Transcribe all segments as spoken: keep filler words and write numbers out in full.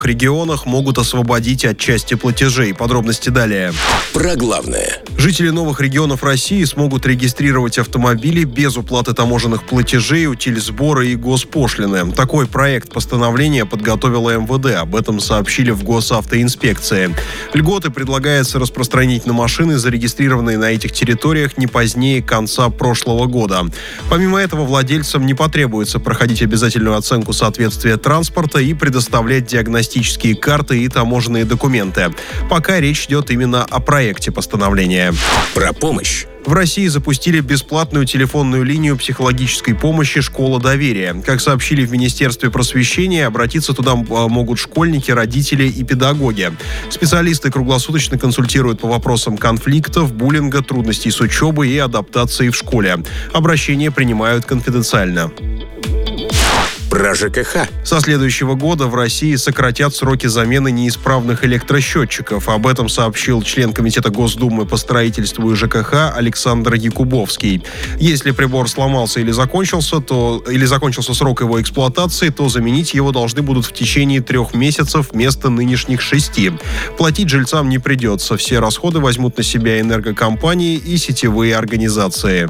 регионах могут освободить от части платежей. Подробности далее. Про главное. Жители новых регионов России смогут регистрировать автомобили без уплаты таможенных платежей, утильсбора и госпошлины. Такой проект постановления подготовила эм вэ дэ. Об этом сообщили в госавтоинспекции. Льготы предлагается распространить на машины, зарегистрированные на этих территориях не позднее конца прошлого года. Помимо этого, владельцам не потребуется проходить обязательную оценку соответствия транспорта и предоставлять диагностические карты и таможенные документы. Пока речь идет именно о проекте постановления. Про помощь. В России запустили бесплатную телефонную линию психологической помощи «Школа доверия». Как сообщили в Министерстве просвещения, обратиться туда могут школьники, родители и педагоги. Специалисты круглосуточно консультируют по вопросам конфликтов, буллинга, трудностей с учебой и адаптацией в школе. Обращения принимают конфиденциально. Про жэ ка ха. Со следующего года в России сократят сроки замены неисправных электросчетчиков. Об этом сообщил член Комитета Госдумы по строительству и жэ ка ха Александр Якубовский. Если прибор сломался или закончился, то, или закончился срок его эксплуатации, то заменить его должны будут в течение трех месяцев вместо нынешних шести. Платить жильцам не придется. Все расходы возьмут на себя энергокомпании и сетевые организации.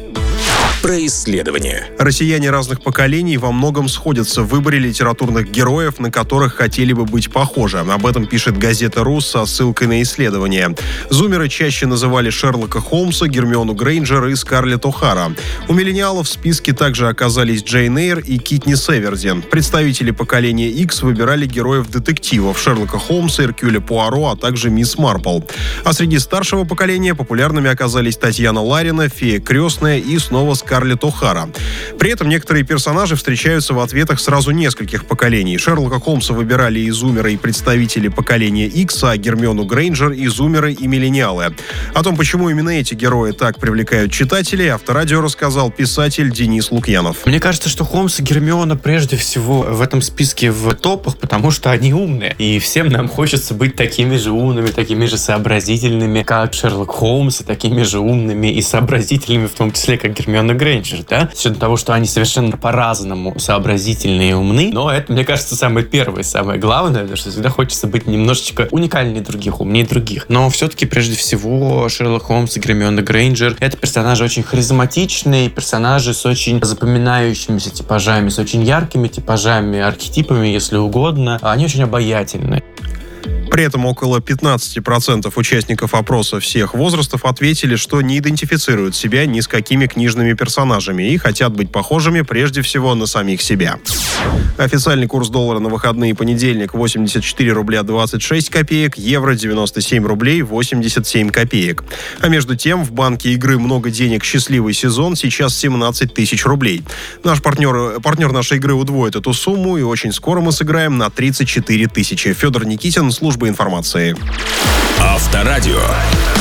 Про исследования. Россияне разных поколений во многом сходятся в выборе литературных героев, на которых хотели бы быть похожи. Об этом пишет газета «Ру» со ссылкой на исследование. Зумеры чаще называли Шерлока Холмса, Гермиону Грейнджер и Скарлетт О'Хара. У миллениалов в списке также оказались Джейн Эйр и Китни Севердин. Представители поколения Икс выбирали героев детективов: Шерлока Холмса, Эркюля Пуаро, а также мисс Марпл. А среди старшего поколения популярными оказались Татьяна Ларина, Фея Крестная и снова Скарлетт О'Хара. При этом некоторые персонажи встречаются в ответах сразу нескольких поколений. Шерлока Холмса выбирали и зумеры, и представители поколения Икс, а Гермиону Грейнджер и зумеры, и миллениалы. О том, почему именно эти герои так привлекают читателей, Авторадио рассказал писатель Денис Лукьянов. Мне кажется, что Холмс и Гермиона прежде всего в этом списке в топах, потому что они умные. И всем нам хочется быть такими же умными, такими же сообразительными, как Шерлок Холмс, и такими же умными и сообразительными, в том числе, как Гермиона Грейнджер, да? С учетом того, что они совершенно по-разному сообразительные и умны, но это, мне кажется, самое первое, самое главное, потому что всегда хочется быть немножечко уникальнее других, умнее других. Но все-таки, прежде всего, Шерлок Холмс и Гермиона Грейнджер — это персонажи очень харизматичные, персонажи с очень запоминающимися типажами, с очень яркими типажами, архетипами, если угодно. Они очень обаятельны. При этом около пятнадцать процентов участников опроса всех возрастов ответили, что не идентифицируют себя ни с какими книжными персонажами и хотят быть похожими прежде всего на самих себя. Официальный курс доллара на выходные: понедельник восемьдесят четыре рубля двадцать шесть копеек, евро девяносто семь рублей восемьдесят семь копеек. А между тем в банке игры «Много денег. Счастливый сезон» сейчас семнадцать тысяч рублей. Наш партнер, партнер нашей игры удвоит эту сумму, и очень скоро мы сыграем на тридцать четыре тысячи. Федор Никитин, служба информации. Авторадио.